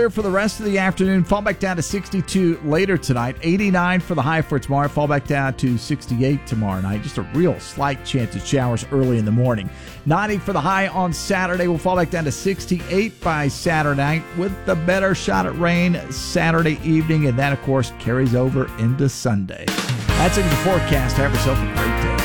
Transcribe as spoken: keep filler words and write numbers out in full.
For the rest of the afternoon, fall back down to sixty-two later tonight. eighty-nine for the high for tomorrow. Fall back down to sixty-eight tomorrow night. Just a real slight chance of showers early in the morning. ninety for the high on Saturday. We'll fall back down to sixty-eight by Saturday night with the better shot at rain Saturday evening. And that, of course, carries over into Sunday. That's it for the forecast. Have yourself a great day.